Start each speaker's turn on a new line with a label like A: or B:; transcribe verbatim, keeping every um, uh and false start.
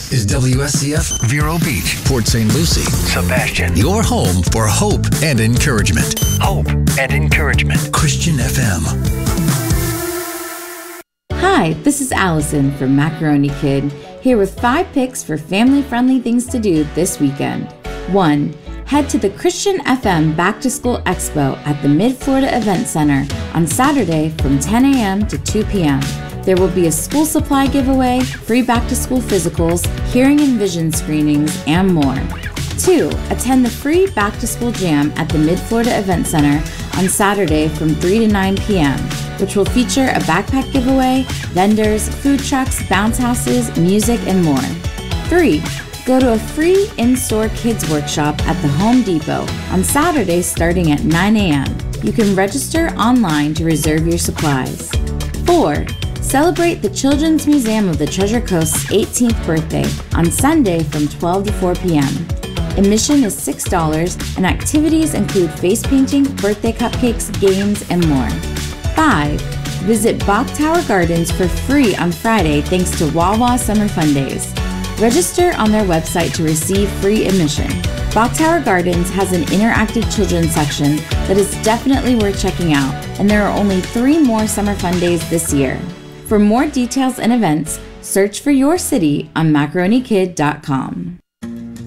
A: is W S C F Vero Beach, Port Saint Lucie, Sebastian. Your home for hope and encouragement. Hope and encouragement. Christian F M.
B: Hi, this is Allison from Macaroni Kid, here with five picks for family-friendly things to do this weekend. One. Head to the Christian F M Back to School Expo at the Mid-Florida Event Center on Saturday from ten a.m. to two p.m. There will be a school supply giveaway, free back-to-school physicals, hearing and vision screenings, and more. Two. Attend the free back-to-school jam at the Mid-Florida Event Center on Saturday from three to nine p.m., which will feature a backpack giveaway, vendors, food trucks, bounce houses, music, and more. Three. Go to a free in-store kids workshop at the Home Depot on Saturday starting at nine a.m. You can register online to reserve your supplies. Four. Celebrate the Children's Museum of the Treasure Coast's eighteenth birthday on Sunday from twelve to four p.m. Admission is six dollars and activities include face painting, birthday cupcakes, games, and more. Five. Visit Bach Tower Gardens for free on Friday thanks to Wawa Summer Fun Days. Register on their website to receive free admission. Bach Tower Gardens has an interactive children's section that is definitely worth checking out, and there are only three more Summer Fun Days this year. For more details and events, search for your city on macaroni kid dot com.